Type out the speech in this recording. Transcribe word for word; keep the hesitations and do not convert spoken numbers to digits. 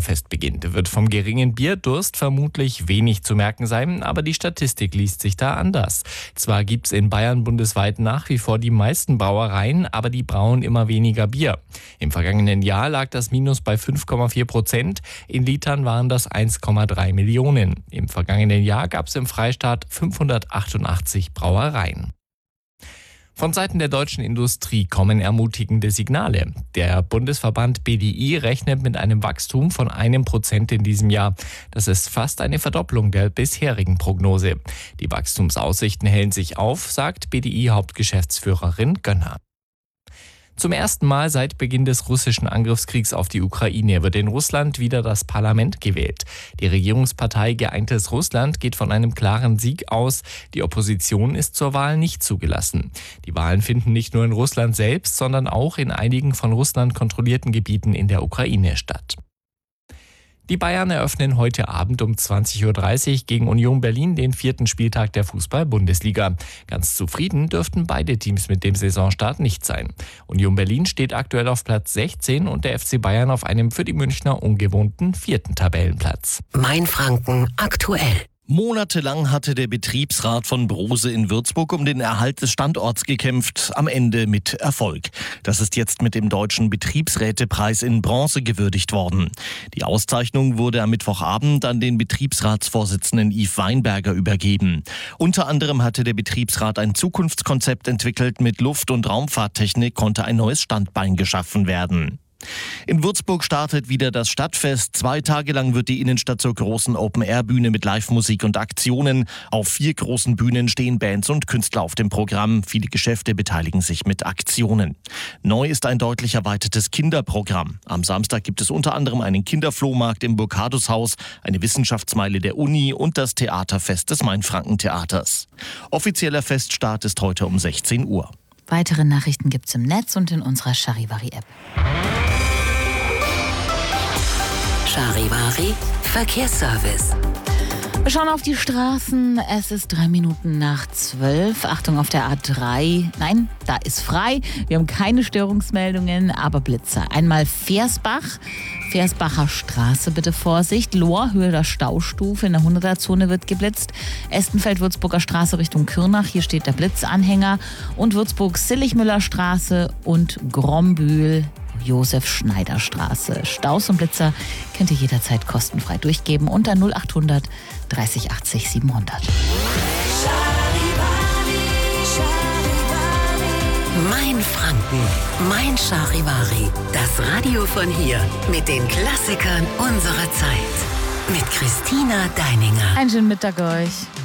Theaterfest beginnt, wird vom geringen Bierdurst vermutlich wenig zu merken sein, aber die Statistik liest sich da anders. Zwar gibt es in Bayern bundesweit nach wie vor die meisten Brauereien, aber die brauen immer weniger Bier. Im vergangenen Jahr lag das Minus bei fünf Komma vier Prozent, in Litern waren das eins Komma drei Millionen. Im vergangenen Jahr gab es im Freistaat fünfhundertachtundachtzig Brauereien. Von Seiten der deutschen Industrie kommen ermutigende Signale. Der Bundesverband B D I rechnet mit einem Wachstum von einem Prozent in diesem Jahr. Das ist fast eine Verdopplung der bisherigen Prognose. Die Wachstumsaussichten hellen sich auf, sagt B D I-Hauptgeschäftsführerin Gönner. Zum ersten Mal seit Beginn des russischen Angriffskriegs auf die Ukraine wird in Russland wieder das Parlament gewählt. Die Regierungspartei Geeintes Russland geht von einem klaren Sieg aus. Die Opposition ist zur Wahl nicht zugelassen. Die Wahlen finden nicht nur in Russland selbst, sondern auch in einigen von Russland kontrollierten Gebieten in der Ukraine statt. Die Bayern eröffnen heute Abend um zwanzig Uhr dreißig gegen Union Berlin den vierten Spieltag der Fußball-Bundesliga. Ganz zufrieden dürften beide Teams mit dem Saisonstart nicht sein. Union Berlin steht aktuell auf Platz sechzehn und der F C Bayern auf einem für die Münchner ungewohnten vierten Tabellenplatz. Mainfranken aktuell. Monatelang hatte der Betriebsrat von Brose in Würzburg um den Erhalt des Standorts gekämpft, am Ende mit Erfolg. Das ist jetzt mit dem Deutschen Betriebsrätepreis in Bronze gewürdigt worden. Die Auszeichnung wurde am Mittwochabend an den Betriebsratsvorsitzenden Yves Weinberger übergeben. Unter anderem hatte der Betriebsrat ein Zukunftskonzept entwickelt, mit Luft- und Raumfahrttechnik konnte ein neues Standbein geschaffen werden. In Würzburg startet wieder das Stadtfest. Zwei Tage lang wird die Innenstadt zur großen Open-Air-Bühne mit Live-Musik und Aktionen. Auf vier großen Bühnen stehen Bands und Künstler auf dem Programm. Viele Geschäfte beteiligen sich mit Aktionen. Neu ist ein deutlich erweitertes Kinderprogramm. Am Samstag gibt es unter anderem einen Kinderflohmarkt im Burkhardus-Haus, eine Wissenschaftsmeile der Uni und das Theaterfest des Mainfranken-Theaters. Offizieller Feststart ist heute um sechzehn Uhr. Weitere Nachrichten gibt's im Netz und in unserer Charivari-App. Charivari Verkehrsservice. Wir schauen auf die Straßen. Es ist drei Minuten nach zwölf. Achtung auf der A drei. Nein, da ist frei. Wir haben keine Störungsmeldungen, aber Blitzer. Einmal Versbach. Versbacher Straße, bitte Vorsicht. Lohr, Höhe der Staustufe in der hunderter-Zone wird geblitzt. Estenfeld-Würzburger Straße Richtung Kürnach. Hier steht der Blitzanhänger. Und Würzburg-Silligmüller Straße und Grombühl. Josef-Schneider-Straße. Staus und Blitzer könnt ihr jederzeit kostenfrei durchgeben unter null achthundert dreißig achtzig siebenhundert. Mainfranken, mein Charivari. Das Radio von hier mit den Klassikern unserer Zeit. Mit Christina Deininger. Einen schönen Mittag euch.